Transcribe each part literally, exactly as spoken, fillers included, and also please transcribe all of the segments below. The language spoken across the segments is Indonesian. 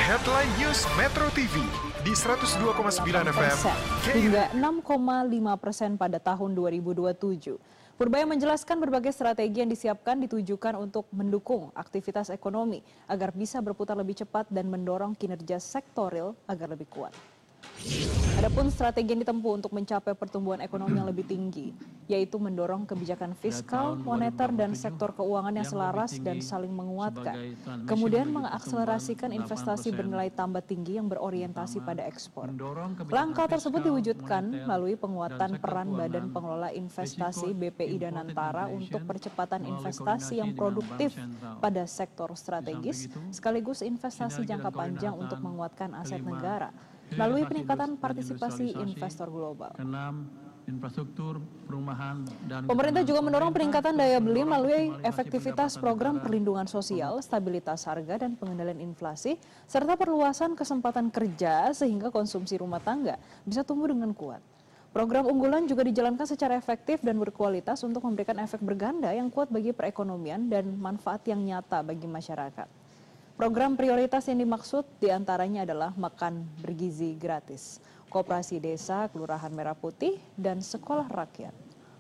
Headline News Metro T V di seratus dua koma sembilan F M hingga enam koma lima persen pada tahun dua ribu dua puluh tujuh. Purbaya menjelaskan berbagai strategi yang disiapkan ditujukan untuk mendukung aktivitas ekonomi agar bisa berputar lebih cepat dan mendorong kinerja sektor real agar lebih kuat. Adapun strategi yang ditempuh untuk mencapai pertumbuhan ekonomi yang lebih tinggi, yaitu mendorong kebijakan fiskal, moneter, dan sektor keuangan yang selaras dan saling menguatkan. Kemudian mengakselerasikan investasi bernilai tambah tinggi yang berorientasi pada ekspor. Langkah tersebut diwujudkan melalui penguatan peran Badan Pengelola Investasi B P I Danantara untuk percepatan investasi yang produktif pada sektor strategis, sekaligus investasi jangka panjang untuk menguatkan aset negara melalui peningkatan partisipasi investor global. Pemerintah juga mendorong peningkatan daya beli melalui efektivitas program perlindungan sosial, stabilitas harga dan pengendalian inflasi, serta perluasan kesempatan kerja sehingga konsumsi rumah tangga bisa tumbuh dengan kuat. Program unggulan juga dijalankan secara efektif dan berkualitas untuk memberikan efek berganda yang kuat bagi perekonomian dan manfaat yang nyata bagi masyarakat. Program prioritas yang dimaksud diantaranya adalah makan bergizi gratis, koperasi desa, kelurahan Merah Putih, dan sekolah rakyat.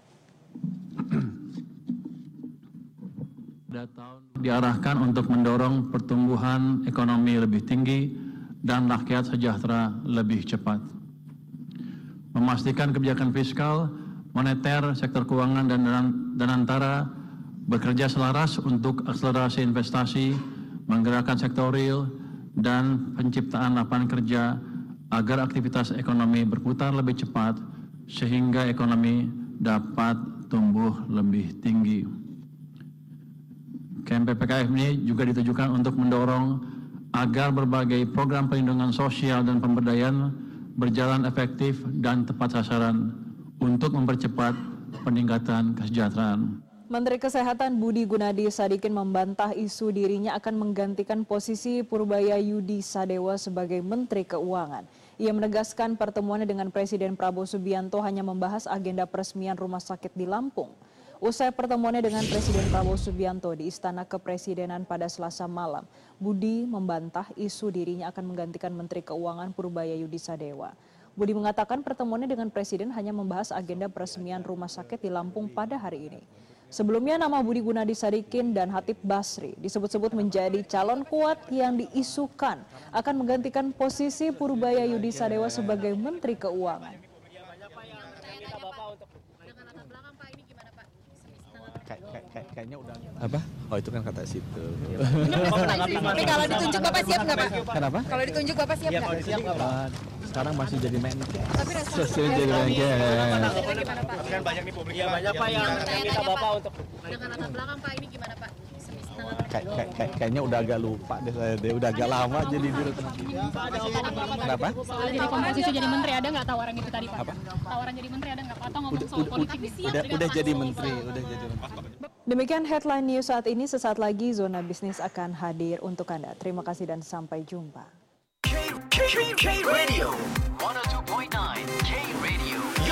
Diarahkan untuk mendorong pertumbuhan ekonomi lebih tinggi dan rakyat sejahtera lebih cepat. Memastikan kebijakan fiskal, moneter, sektor keuangan, dan danantara bekerja selaras untuk akselerasi investasi, menggerakkan sektor real, dan penciptaan lapangan kerja agar aktivitas ekonomi berputar lebih cepat sehingga ekonomi dapat tumbuh lebih tinggi. K M P P K F ini juga ditujukan untuk mendorong agar berbagai program perlindungan sosial dan pemberdayaan berjalan efektif dan tepat sasaran untuk mempercepat peningkatan kesejahteraan. Menteri Kesehatan Budi Gunadi Sadikin membantah isu dirinya akan menggantikan posisi Purbaya Yudi Sadewa sebagai Menteri Keuangan. Ia menegaskan pertemuannya dengan Presiden Prabowo Subianto hanya membahas agenda peresmian rumah sakit di Lampung. Usai pertemuannya dengan Presiden Prabowo Subianto di Istana Kepresidenan pada Selasa malam, Budi membantah isu dirinya akan menggantikan Menteri Keuangan Purbaya Yudi Sadewa. Budi mengatakan pertemuannya dengan Presiden hanya membahas agenda peresmian rumah sakit di Lampung pada hari ini. Sebelumnya nama Budi Gunadi Sadikin dan Hatip Basri disebut-sebut menjadi calon kuat yang diisukan akan menggantikan posisi Purbaya Yudi Sadewa sebagai Menteri Keuangan. Kayaknya udah apa? Oh itu kan kata situ. Tapi kalau ditunjuk Bapak siap nggak Pak? Kenapa? Kalau ditunjuk Bapak siap nggak? Siap nggak? Sekarang masih jadi menkes. Tapi Masih jadi menkes. gimana Pak? Kan banyak nih publik, ya banyak Pak yang minta Bapak untuk dengan latar belakang Pak ini gimana Pak? Kayak kayak kayaknya udah agak lupa deh saya, deh udah agak lama jadi dulu. Kenapa? Soal jadi komposisi jadi menteri ada nggak tawaran itu tadi Pak? Apa? Tawaran jadi menteri ada nggak? Atau ngomong Udah soal udah politik udah, udah jadi menteri, udah jadi menteri. Demikian headline news saat ini, sesaat lagi Zona Bisnis akan hadir untuk Anda. Terima kasih dan sampai jumpa. K Radio